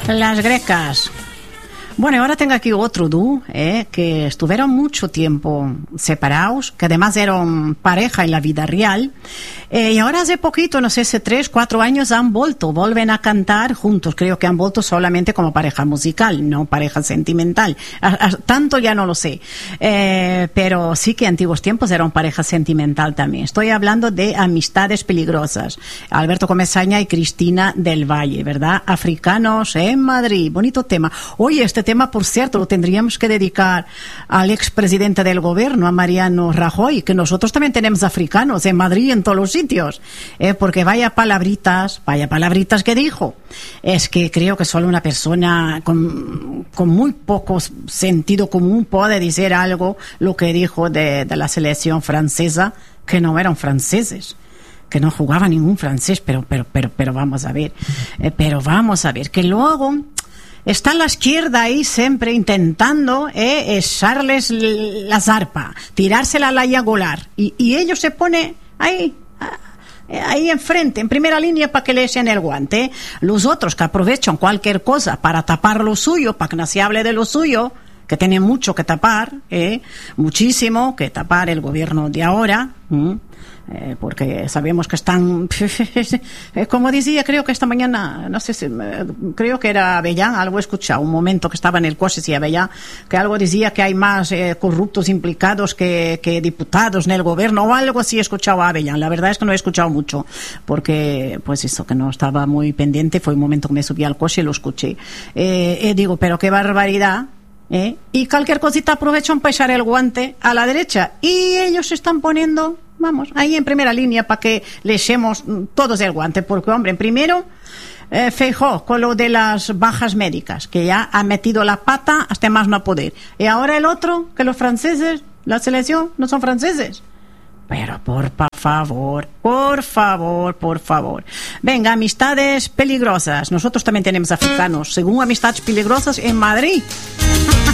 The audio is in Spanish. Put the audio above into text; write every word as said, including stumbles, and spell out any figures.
Las grecas. Bueno, ahora tengo aquí otro dúo, eh, que estuvieron mucho tiempo separados, que además eran pareja en la vida real, eh, y ahora hace poquito, no sé, hace tres, cuatro años han vuelto, vuelven a cantar juntos. Creo que han vuelto solamente como pareja musical, no pareja sentimental. A, a, tanto ya no lo sé, eh, pero sí que antiguos tiempos eran pareja sentimental también. Estoy hablando de Amistades Peligrosas. Alberto Comesaña y Cristina del Valle, ¿verdad? Africanos en Madrid. Bonito tema. Oye, este tema, por cierto, lo tendríamos que dedicar al expresidente del gobierno, a Mariano Rajoy, que nosotros también tenemos africanos en Madrid y en todos los sitios, eh, porque vaya palabritas, vaya palabritas que dijo. Es que creo que solo una persona con, con muy poco sentido común puede decir algo, lo que dijo de, de la selección francesa, que no eran franceses, que no jugaba ningún francés, pero, pero, pero, pero vamos a ver, eh, pero vamos a ver, que luego está la izquierda ahí siempre intentando eh, echarles la zarpa, tirársela a la yagular, y, y ellos se pone ahí, ahí enfrente, en primera línea, para que le echen el guante. Los otros que aprovechan cualquier cosa para tapar lo suyo, para que no se hable de lo suyo, que tienen mucho que tapar, eh, muchísimo que tapar el gobierno de ahora, ¿m? Eh, porque sabemos que están, como decía, creo que esta mañana, no sé si, creo que era Avellán, algo he escuchado, un momento que estaba en el coche, sí, Avellán, que algo decía que hay más eh, corruptos implicados que, que diputados en el gobierno, o algo así he escuchado a Avellán. La verdad es que no he escuchado mucho, porque, pues eso, que no estaba muy pendiente, fue un momento que me subí al coche y lo escuché. Eh, eh, digo, pero qué barbaridad. ¿Eh? Y cualquier cosita aprovechan para echar el guante a la derecha, y ellos se están poniendo, vamos, ahí en primera línea para que le echemos todos el guante, porque, hombre, primero eh, Feijóo con lo de las bajas médicas, que ya ha metido la pata hasta más no poder, y ahora el otro, que los franceses, la selección, no son franceses. Pero por favor, por favor, por favor. Venga, Amistades Peligrosas. Nosotros también tenemos africanos, según Amistades Peligrosas en Madrid.